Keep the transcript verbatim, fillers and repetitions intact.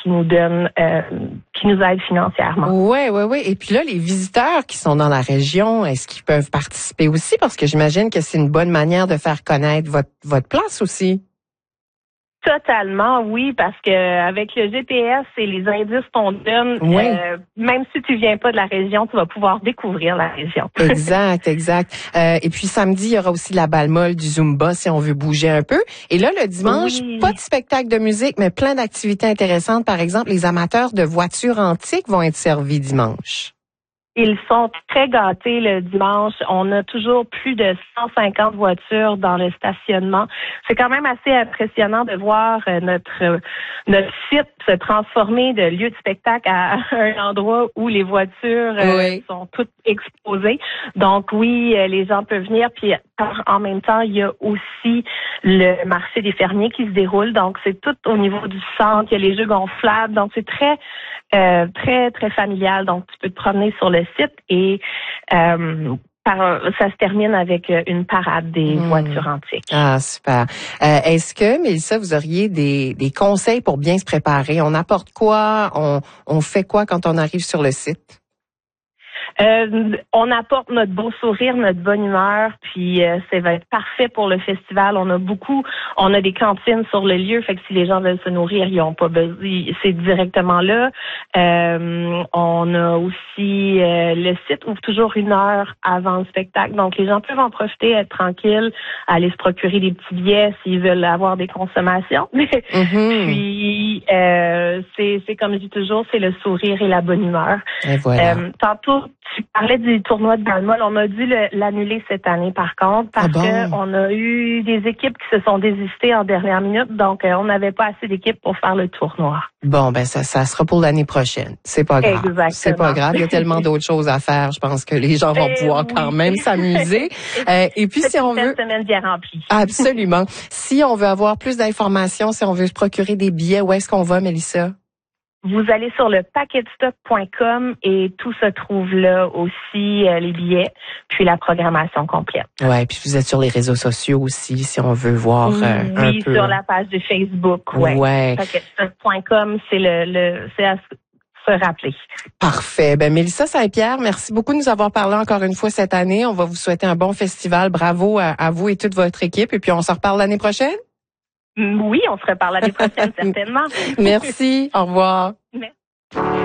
qui nous donne, euh, qui nous aide financièrement. Oui, oui, oui. Et puis là, les visiteurs qui sont dans la région, est-ce qu'ils peuvent participer aussi? Parce que j'imagine que c'est une bonne manière de faire connaître votre, votre place aussi. Totalement, oui, parce que avec le G P S et les indices qu'on donne, oui. euh, même si tu viens pas de la région, tu vas pouvoir découvrir la région. Exact, exact. Euh, et puis samedi, il y aura aussi la balle molle du Zumba si on veut bouger un peu. Et là, le dimanche, oui. pas de spectacle de musique, mais plein d'activités intéressantes. Par exemple, les amateurs de voitures antiques vont être servis dimanche. Ils sont très gâtés le dimanche. On a toujours plus de cent cinquante voitures dans le stationnement. C'est quand même assez impressionnant de voir notre notre site se transformer de lieu de spectacle à un endroit où les voitures oui. sont toutes exposées. Donc oui, les gens peuvent venir. Puis en même temps, il y a aussi le marché des fermiers qui se déroule. Donc c'est tout au niveau du centre. Il y a les jeux gonflables. Donc c'est très Euh, très, très familial. Donc, tu peux te promener sur le site et euh, par, ça se termine avec une parade des mmh. voitures antiques. Ah, super. Euh, est-ce que, Mélissa, vous auriez des, des conseils pour bien se préparer? On apporte quoi? On, on fait quoi quand on arrive sur le site? Euh, on apporte notre beau sourire, notre bonne humeur, puis euh, ça va être parfait pour le festival. On a beaucoup, on a des cantines sur le lieu, fait que si les gens veulent se nourrir, ils ont pas besoin, c'est directement là. Euh, on a aussi euh, le site ouvre toujours une heure avant le spectacle, donc les gens peuvent en profiter, être tranquilles, aller se procurer des petits billets s'ils veulent avoir des consommations. Mm-hmm. Puis euh, c'est, c'est comme je dis toujours, c'est le sourire et la bonne humeur. Et voilà. Euh, tantôt tu parlais du tournoi de balle molle. On a dû le, l'annuler cette année, par contre, parce ah bon? qu'on a eu des équipes qui se sont désistées en dernière minute. Donc, euh, on n'avait pas assez d'équipes pour faire le tournoi. Bon, ben ça, ça sera pour l'année prochaine. C'est pas grave. Exactement. C'est pas grave. Il y a tellement d'autres choses à faire. Je pense que les gens vont pouvoir oui. quand même s'amuser. Euh, et puis, c'est si on veut... une semaine bien remplie. Absolument. Si on veut avoir plus d'informations, si on veut se procurer des billets, où est-ce qu'on va, Mélissa? Vous allez sur le paquetstock point com et tout se trouve là aussi, euh, les billets, puis la programmation complète. Ouais, puis vous êtes sur les réseaux sociaux aussi, si on veut voir euh, oui, un peu. Oui, sur la page de Facebook, ouais. ouais. paquetstock point com, c'est le, le c'est à se rappeler. Parfait. Ben Mélissa Saint-Pierre, merci beaucoup de nous avoir parlé encore une fois cette année. On va vous souhaiter un bon festival. Bravo à, à vous et toute votre équipe. Et puis on se reparle l'année prochaine. Oui, on se reparle l'année prochaine, certainement. Merci. Au revoir. Merci.